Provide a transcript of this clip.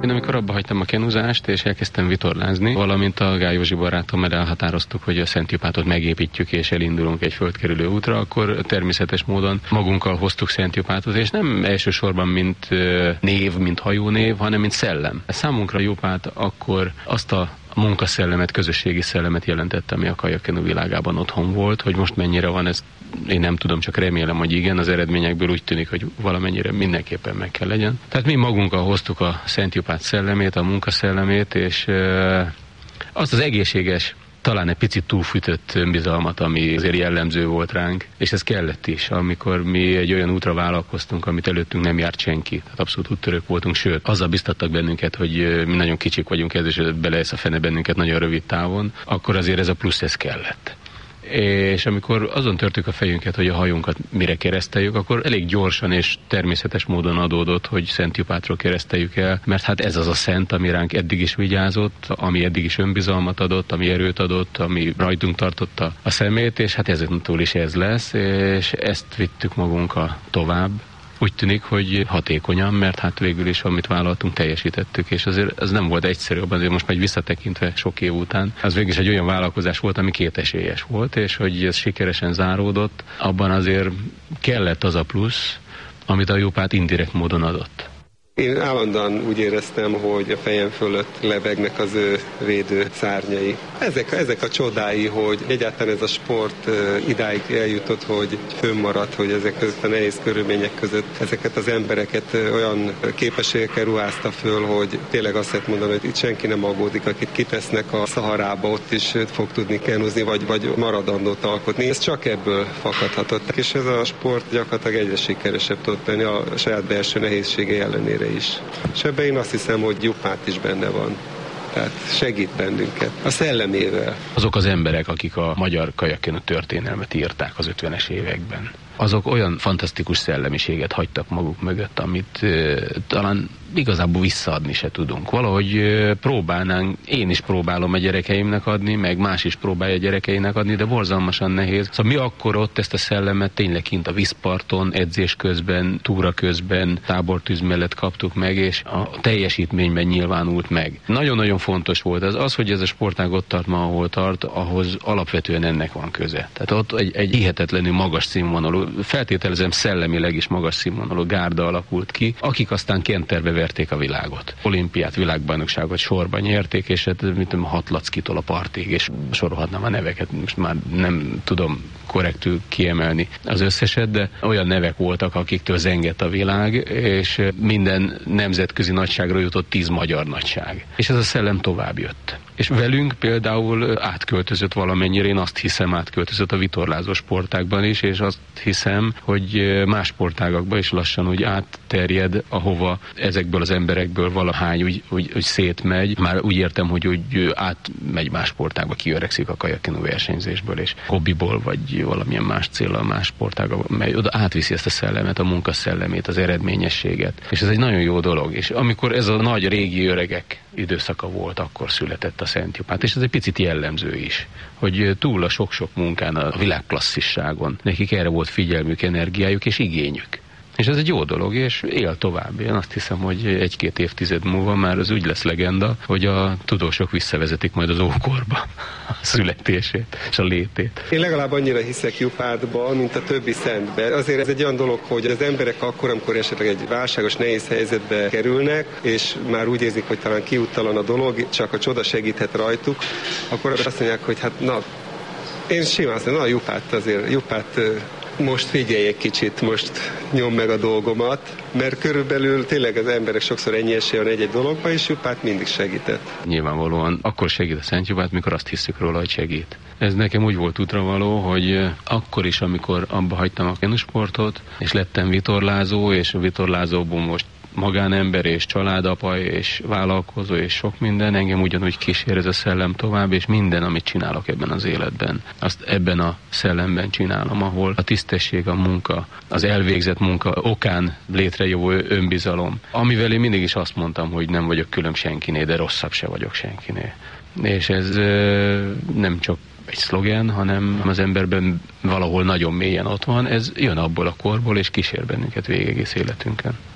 Én amikor abba hagytam a kenuzást, és elkezdtem vitorlázni, valamint a Gál Józsi barátommal elhatároztuk, hogy a Szent Jupátot megépítjük, és elindulunk egy földkerülő útra, akkor természetes módon magunkkal hoztuk Szent Jupátot, és nem elsősorban mint név, mint hajónév, hanem mint szellem. Számunkra Jupát akkor azt a munkaszellemet, közösségi szellemet jelentette, ami a kajakkenú világában otthon volt, hogy most mennyire van, ezt én nem tudom, csak remélem, hogy igen, az eredményekből úgy tűnik, hogy valamennyire mindenképpen meg kell legyen. Tehát mi magunkkal hoztuk a Szent Jupát szellemét, a munkaszellemét, és azt az egészséges, talán egy picit túlfűtött önbizalmat, ami azért jellemző volt ránk, és ez kellett is, amikor mi egy olyan útra vállalkoztunk, amit előttünk nem járt senki. Tehát abszolút úttörők voltunk, sőt, azzal biztattak bennünket, hogy mi nagyon kicsik vagyunk, és beleesz a fene bennünket nagyon rövid távon, akkor azért ez a plusz, ez kellett. És amikor azon törtük a fejünket, hogy a hajunkat mire kereszteljük, akkor elég gyorsan és természetes módon adódott, hogy Szent Jupátról kereszteljük el, mert hát ez az a szent, ami ránk eddig is vigyázott, ami eddig is önbizalmat adott, ami erőt adott, ami rajtunk tartotta a szemét, és hát ezentúl is ez lesz, és ezt vittük magunkkal tovább. Úgy tűnik, hogy hatékonyan, mert hát végül is, amit vállaltunk, teljesítettük, és azért ez nem volt egyszerű, azért most már visszatekintve sok év után. Az végül is egy olyan vállalkozás volt, ami kétesélyes volt, és hogy ez sikeresen záródott, abban azért kellett az a plusz, amit a Jupát indirekt módon adott. Én állandóan úgy éreztem, hogy a fejem fölött lebegnek az ő védő szárnyai. Ezek a csodái, hogy egyáltalán ez a sport idáig eljutott, hogy fönnmaradt, hogy ezek között a nehéz körülmények között ezeket az embereket olyan képességekkel ruházta föl, hogy tényleg azt lehet mondani, hogy itt senki nem aggódik, akit kitesznek a Szaharába, ott is fog tudni kenuzni, vagy maradandót alkotni. Ez csak ebből fakadhatott. És ez a sport gyakorlatilag egyre sikeresebb tudott lenni a saját belső nehézsége ellenére is. És ebben én azt hiszem, hogy Jupát is benne van. Tehát segít bennünket a szellemével. Azok az emberek, akik a magyar kajakkenú történelmet írták az 50-es években, azok olyan fantasztikus szellemiséget hagytak maguk mögött, amit talán igazából visszaadni se tudunk. Valahogy próbálnánk, én is próbálom a gyerekeimnek adni, meg más is próbálja a gyerekeinek adni, de borzalmasan nehéz. Szóval mi akkor ott ezt a szellemet tényleg kint a vízparton, edzés közben, túra közben, tábortűz mellett kaptuk meg, és a teljesítményben nyilvánult meg. Nagyon-nagyon fontos volt az, hogy ez a sportág ott tart ma, ahol tart, ahhoz alapvetően ennek van köze. Tehát ott egy hihetetlenül magas színvonalú, feltételezem szellemileg is magas színvonalú gárda alakult ki, akik aztán kenterbe verték a világot. Olimpiát, világbajnokságot sorban nyerték, és hát 6 lackitól a partig, és sorolhatnám a neveket, most már nem tudom korrektül kiemelni az összeset, de olyan nevek voltak, akiktől zengett a világ, és minden nemzetközi nagyságra jutott 10 magyar nagyság. És ez a szellem tovább jött. És velünk például átköltözött valamennyire, én azt hiszem, átköltözött a vitorlázó sportágban is, és azt hiszem, hogy más sportágakban is lassan úgy átterjed, ahova ezekből az emberekből valahány úgy szétmegy. Már úgy értem, hogy úgy átmegy más sportágba, kiöregszik a kajakkenú versenyzésből, és hobbiból, vagy valamilyen más céllal más sportágba megy. Oda átviszi ezt a szellemet, a munkaszellemét, az eredményességet. És ez egy nagyon jó dolog. És amikor ez a nagy régi öregek időszaka volt, akkor született a Szent Jupát. És ez egy picit jellemző is, hogy túl a sok-sok munkán, a világklasszisságon, nekik erre volt figyelmük, energiájuk és igényük. És ez egy jó dolog, és él tovább. Én azt hiszem, hogy 1-2 évtized múlva már az úgy lesz legenda, hogy a tudósok visszavezetik majd az ókorba a születését és a létét. Én legalább annyira hiszek Jupátban, mint a többi szentbe. Azért ez egy olyan dolog, hogy az emberek akkor, amikor esetleg egy válságos, nehéz helyzetbe kerülnek, és már úgy érzik, hogy talán kiúttalan a dolog, csak a csoda segíthet rajtuk, akkor azt mondják, hogy hát na, én simán azt mondom, Jupát most figyelj egy kicsit, most nyom meg a dolgomat, mert körülbelül tényleg az emberek sokszor ennyi esélye van egy-egy dologba, és Jupát mindig segített. Nyilvánvalóan akkor segít a Szent Jupát, mikor azt hiszük róla, hogy segít. Ez nekem úgy volt útravaló, hogy akkor is, amikor abba hagytam a kenusportot, és lettem vitorlázó, és a vitorlázóból most magánember és családapa és vállalkozó és sok minden, engem ugyanúgy kísér ez a szellem tovább, és minden, amit csinálok ebben az életben, azt ebben a szellemben csinálom, ahol a tisztesség, a munka, az elvégzett munka okán létrejövő önbizalom, amivel én mindig is azt mondtam, hogy nem vagyok különb senkinél, de rosszabb se vagyok senkinél. És ez nem csak egy szlogen, hanem az emberben valahol nagyon mélyen ott van, ez jön abból a korból, és kísér bennünket végig egész életünkön.